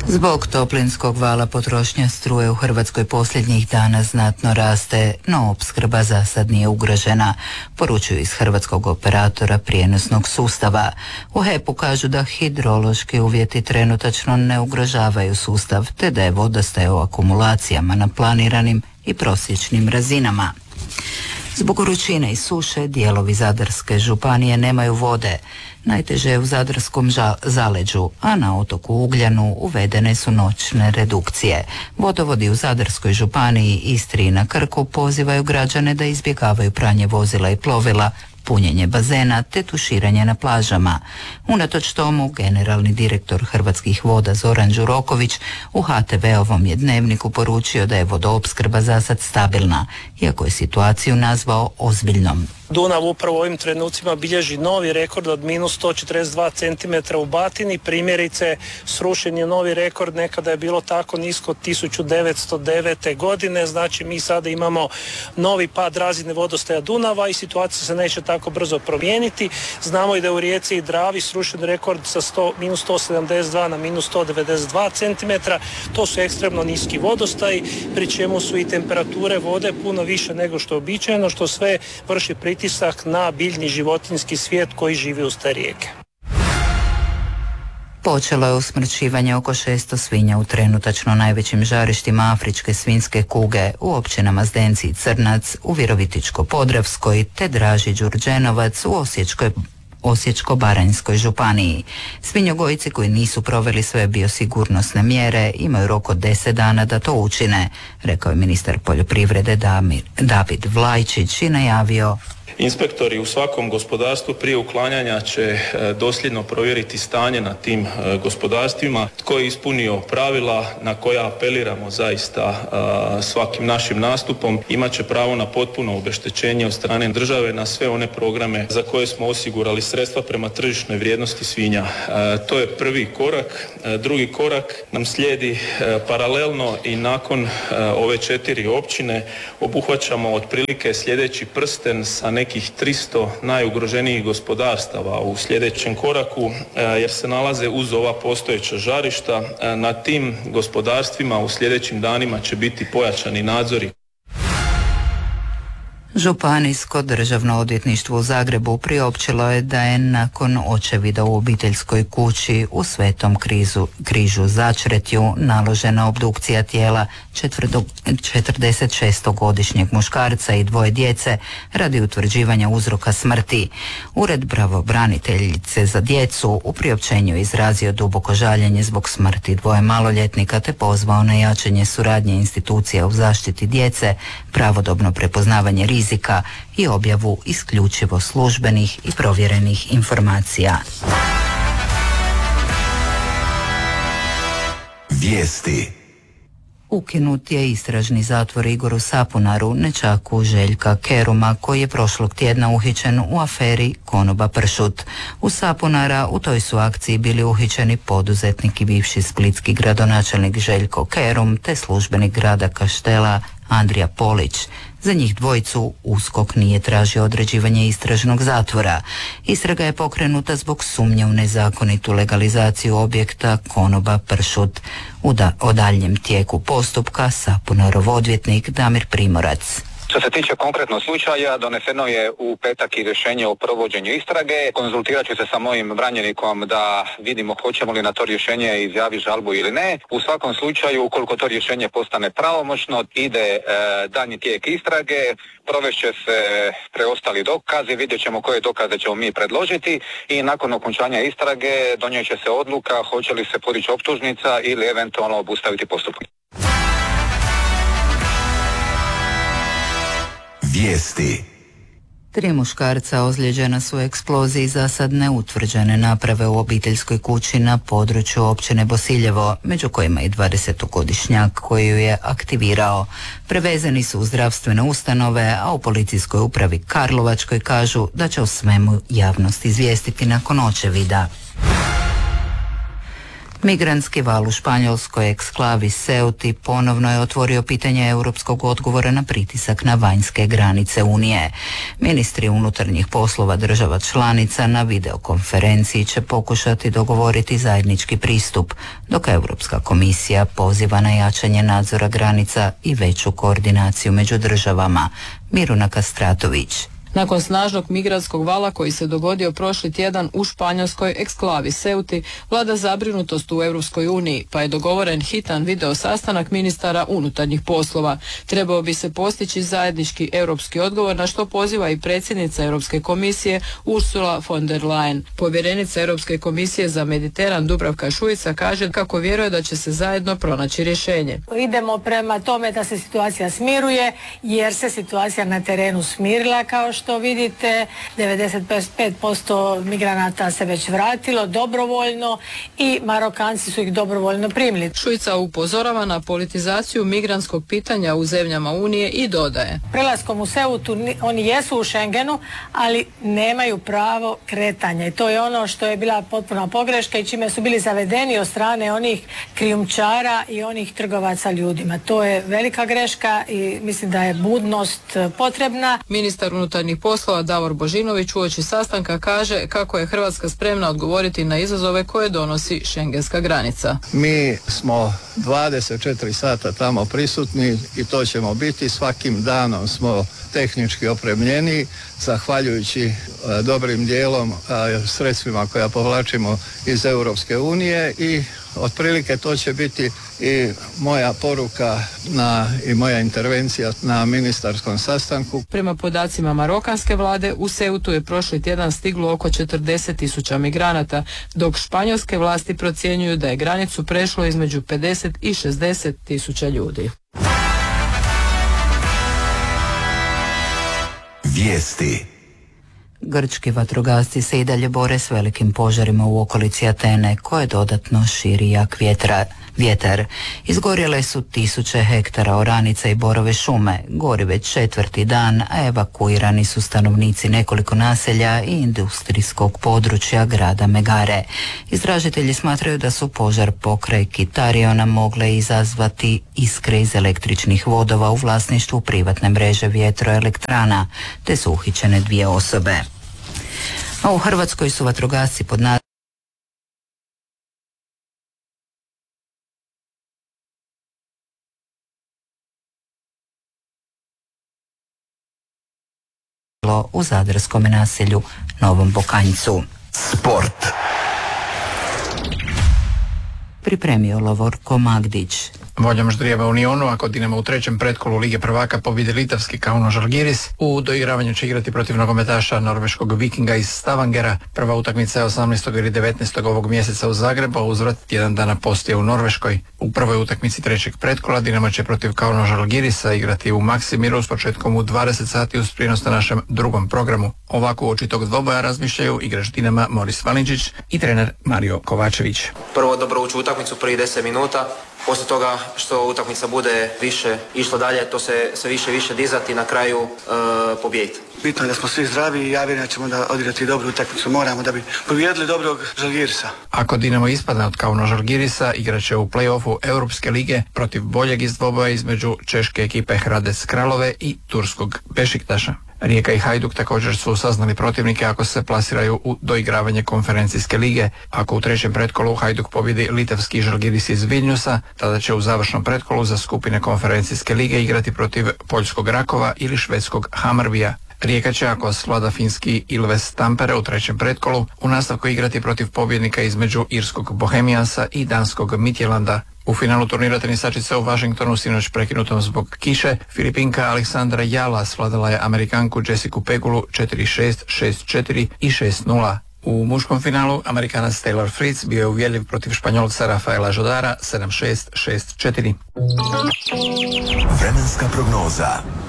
Zbog toplinskog vala potrošnja struje u Hrvatskoj posljednjih dana znatno raste, no opskrba za sad nije ugrožena, poručuju iz hrvatskog operatora prijenosnog sustava. U HEP-u kažu da hidrološki uvjeti trenutačno ne ugrožavaju sustav, te da je vodostaj u akumulacijama na planiranim i prosječnim razinama. Zbog vrućine i suše dijelovi Zadarske županije nemaju vode. Najteže je u Zadarskom zaleđu, a na otoku Ugljanu uvedene su noćne redukcije. Vodovodi u Zadarskoj županiji, Istri i na Krku pozivaju građane da izbjegavaju pranje vozila i plovila, punjenje bazena te tuširanje na plažama. Unatoč tomu, generalni direktor Hrvatskih voda Zoran Đuroković u HTV-ovom je Dnevniku poručio da je vodoopskrba zasad stabilna, iako je situaciju nazvao ozbiljnom. Dunav upravo u ovim trenucima bilježi novi rekord od minus 142 cm u Batini. Primjerice, srušen je novi rekord, nekada je bilo tako nisko 1909. godine, znači mi sada imamo novi pad razine vodostaja Dunava i situacija se neće tako brzo promijeniti. Znamo i da je u Rijeci i Dravi srušen rekord sa minus 172 na minus 192 cm. To su ekstremno niski vodostaji, pri čemu su i temperature vode puno više nego što je uobičajeno, što sve vrši pritisak na biljni životinjski svijet koji živi uz te rijeke. Počelo je usmrćivanje oko 600 svinja u trenutačno najvećim žarištima afričke svinjske kuge u općinama Zdenci i Crnac, u Virovitičko-podravskoj te Draži Đurđenovac u Osječko-baranjskoj županiji. Svinjogojci koji nisu proveli sve biosigurnosne mjere imaju rok od 10 dana da to učine, rekao je ministar poljoprivrede David Vlajčić i najavio: inspektori u svakom gospodarstvu prije uklanjanja će dosljedno provjeriti stanje na tim gospodarstvima, tko je ispunio pravila na koja apeliramo zaista svakim našim nastupom, imat će pravo na potpuno obeštećenje od strane države na sve one programe za koje smo osigurali sredstva prema tržišnoj vrijednosti svinja. To je prvi korak. Drugi korak nam slijedi paralelno i nakon ove 4 općine obuhvaćamo otprilike sljedeći prsten sa nekih 300 najugroženijih gospodarstava u sljedećem koraku, jer se nalaze uz ova postojeća žarišta. Na tim gospodarstvima u sljedećim danima će biti pojačani nadzori. Županijsko državno odvjetništvo u Zagrebu priopćilo je da je nakon očevida u obiteljskoj kući u Svetom križu Začretju naložena obdukcija tijela 46-godišnjeg muškarca i 2 djece radi utvrđivanja uzroka smrti. Ured pravobraniteljice za djecu u priopćenju je izrazio duboko žaljenje zbog smrti 2 maloljetnika te pozvao na jačanje suradnje institucija u zaštiti djece, pravodobno prepoznavanje rizika i objavu isključivo službenih i provjerenih informacija. Vijesti. Ukinut je istražni zatvor Igoru Sapunaru, nećaku Željka Keruma, koji je prošlog tjedna uhićen u aferi Konoba Pršut. U Sapunara u toj su akciji bili uhićeni poduzetnik i bivši splitski gradonačelnik Željko Kerum te službenik grada Kaštela Andrija Polić. Za njih dvojicu USKOK nije tražio određivanje istražnog zatvora. Istraga je pokrenuta zbog sumnje u nezakonitu legalizaciju objekta Konoba Pršut. O daljnjem tijeku postupka Sapunarov odvjetnik Damir Primorac. Što se tiče konkretnog slučaja, doneseno je u petak i rješenje o provođenju istrage. Konzultirat ću se sa mojim branjenikom da vidimo hoćemo li na to rješenje izjaviti žalbu ili ne. U svakom slučaju, ukoliko to rješenje postane pravomoćno, ide daljnji tijek istrage, provešće se preostali dokazi, vidjet ćemo koje dokaze ćemo mi predložiti i nakon okončanja istrage donijet će se odluka hoće li se podići optužnica ili eventualno obustaviti postupak. Vijesti. 3 muškarca ozlijeđena su u eksploziji zasad neutvrđene naprave u obiteljskoj kući na području općine Bosiljevo, među kojima i 20-godišnjak koji ju je aktivirao. Prevezeni su u zdravstvene ustanove, a u policijskoj upravi Karlovačkoj kažu da će o svemu javnost izvijestiti nakon očevida. Migrantski val u španjolskoj eksklavi Ceuti ponovno je otvorio pitanje europskog odgovora na pritisak na vanjske granice Unije. Ministri unutarnjih poslova država članica na videokonferenciji će pokušati dogovoriti zajednički pristup, dok Europska komisija poziva na jačanje nadzora granica i veću koordinaciju među državama. Miruna Kastratović. Nakon snažnog migrantskog vala koji se dogodio prošli tjedan u španjolskoj eksklavi Ceuti, vlada zabrinutost u Europskoj uniji, pa je dogovoren hitan video sastanak ministara unutarnjih poslova. Trebao bi se postići zajednički europski odgovor, na što poziva i predsjednica Europske komisije Ursula von der Leyen. Povjerenica Europske komisije za Mediteran Dubravka Šuica kaže kako vjeruje da će se zajedno pronaći rješenje. Idemo prema tome da se situacija smiruje, jer se situacija na terenu smirila, kao što vidite. 95% migranata se već vratilo dobrovoljno i Marokanci su ih dobrovoljno primili. Šuica upozorava na politizaciju migrantskog pitanja u zemljama Unije i dodaje: Prelaskom u Ceutu oni jesu u Schengenu, ali nemaju pravo kretanja i to je ono što je bila potpuna pogreška i čime su bili zavedeni od strane onih krijumčara i onih trgovaca ljudima. To je velika greška i mislim da je budnost potrebna. Ministar unutarnjih poslova Davor Božinović uoči sastanka kaže kako je Hrvatska spremna odgovoriti na izazove koje donosi šengenska granica. Mi smo 24 sata tamo prisutni i to ćemo biti. Svakim danom smo tehnički opremljeni, zahvaljujući dobrim dijelom sredstvima koja povlačimo iz Europske unije i otprilike to će biti i moja poruka i moja intervencija na ministarskom sastanku. Prema podacima marokanske vlade, u Ceutu je prošli tjedan stiglo oko 40.000 migranata, dok španjolske vlasti procjenjuju da je granicu prešlo između 50 i 60.000 ljudi. Vijesti. Grčki vatrogasci se i dalje bore s velikim požarima u okolici Atene, koje dodatno širi jak vjetar. Izgorjele su 1000 hektara oranica i borove šume. Gori već 4. dan, a evakuirani su stanovnici nekoliko naselja i industrijskog područja grada Megare. Istražitelji smatraju da su požar pokraj Kitariona mogle izazvati iskre iz električnih vodova u vlasništvu privatne mreže vjetroelektrana, te su uhićene 2 osobe. A u Hrvatskoj su vatrogasci pod u zadarskom naselju Novom Bokanjcu. Sport. Pripremio Lovorko Magdić. Voljom Ždrijeva Unionu, ako Dinamo u 3. pretkolu Lige prvaka pobjedi litavski Kauno Žalgiris, u doigravanju će igrati protiv nogometaša norveškog Vikinga iz Stavangera. Prva utakmica je 18. ili 19. ovog mjeseca u Zagrebu, a uzvrat tjedan dana poslije u Norveškoj. U prvoj utakmici 3. pretkola Dinamo će protiv Kauno Žalgirisa igrati u Maksimiru s početkom u 20 sati uz prijenos na našem drugom programu. Ovako uoči tog dvoboja razmišljaju igrač Dinama Moris Valindžić i trener Mario Kovačević. Prvo dobro ući u utakmicu, prvi 10 minuta. Poslije toga što utakmica bude više išlo dalje, to se sve više dizati i na kraju pobijediti. Bitno je da smo svi zdravi i ja vjerujem da ćemo da odigrati dobru utakmicu. Moramo da bi pobijedili dobrog Žalgirisa. Ako Dinamo ispadne od Kauno Žalgirisa, igraće u play-offu Europske lige protiv boljeg iz dvoboja između češke ekipe Hradec Kralove i turskog Bešiktaša. Rijeka i Hajduk također su saznali protivnike ako se plasiraju u doigravanje konferencijske lige. Ako u 3. pretkolu Hajduk pobjedi litavski Žalgiris iz Vilniusa, tada će u završnom pretkolu za skupine konferencijske lige igrati protiv poljskog Rakova ili švedskog Hammarbyja. Rijeka će, ako svlada finski Ilves Tampere u 3. pretkolu, u nastavku igrati protiv pobjednika između irskog Bohemiansa i danskog Midtjylanda. U finalu turnira tenisačica u Washingtonu sinoć prekinutom zbog kiše, Filipinka Aleksandra Jala svladala je Amerikanku Jessicu Pegulu 4-6, 6-4 i 6-0. U muškom finalu Amerikanac Taylor Fritz bio je uvjerljiv protiv Španjolca Rafaela Žodara 7-6, 6-4. Vremenska prognoza.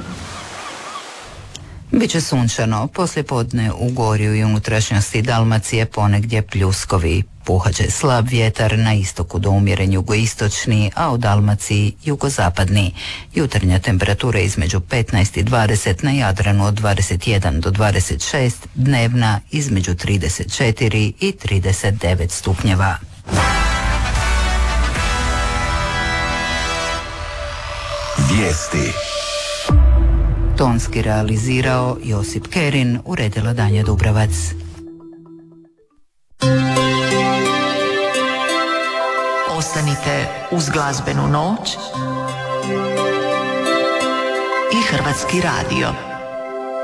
Biće sunčano, poslijepodne u Gorju i unutrašnjosti Dalmacije ponegdje pljuskovi. Puhaće slab vjetar, na istoku do umjeren jugoistočni, a u Dalmaciji jugozapadni. Jutarnja temperatura između 15 i 20, na Jadranu od 21 do 26, dnevna između 34 i 39 stupnjeva. Vijesti. Tonski realizirao Josip Kerin, uredila Danja Dubravac. Ostanite uz glazbenu noć i Hrvatski radio.